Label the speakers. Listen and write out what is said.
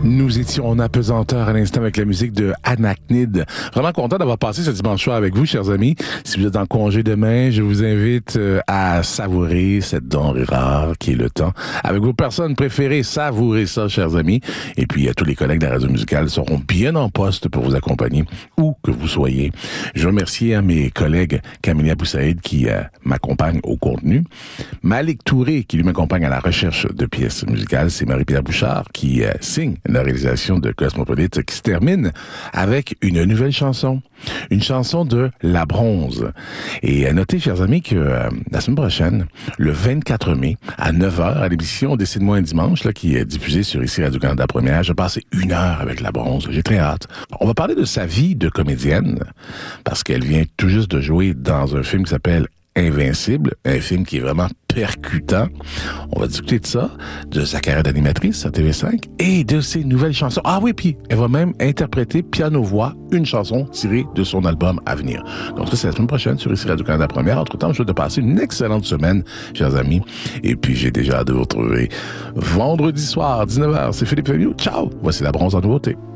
Speaker 1: Nous étions en apesanteur à l'instant avec la musique de Anachnid. Vraiment content d'avoir passé ce dimanche soir avec vous, chers amis. Si vous êtes en congé demain, je vous invite à savourer cette denrée rare qui est le temps. Avec vos personnes préférées, savourez ça, chers amis. Et puis, tous les collègues de la radio musicale seront bien en poste pour vous accompagner, où que vous soyez. Je remercie mes collègues Camille Aboussaïd qui m'accompagne au contenu. Malik Touré qui lui m'accompagne à la recherche de pièces musicales. C'est Marie-Pierre Bouchard qui signe la réalisation de Cosmopolite qui se termine avec une nouvelle chanson. Une chanson de La Bronze. Et notez, chers amis, que la semaine prochaine, le 24 mai, à 9h, à l'émission Décide-moi un dimanche, là, qui est diffusée sur ici Radio-Canada Première, je vais passer 1 heure avec La Bronze. J'ai très hâte. On va parler de sa vie de comédienne, parce qu'elle vient tout juste de jouer dans un film qui s'appelle Invincible, un film qui est vraiment percutant. On va discuter de ça, de sa carrière d'animatrice à TV5 et de ses nouvelles chansons. Ah oui, puis elle va même interpréter piano-voix une chanson tirée de son album à venir. Donc ça, c'est la semaine prochaine sur ici Radio-Canada Première. Entre-temps, je vais te passer une excellente semaine, chers amis. Et puis, j'ai déjà hâte de vous retrouver vendredi soir, 19h. C'est Philippe Fémieux. Ciao! Voici La Bronze en nouveauté.